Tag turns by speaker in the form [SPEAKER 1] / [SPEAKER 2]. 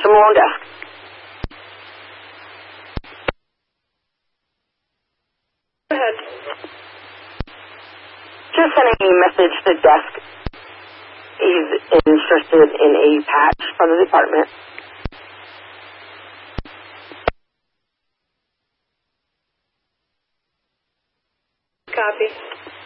[SPEAKER 1] Mr. Malone desk.
[SPEAKER 2] Go ahead.
[SPEAKER 1] Just sending a message to the desk. He's interested in a patch from the department.
[SPEAKER 2] Copy.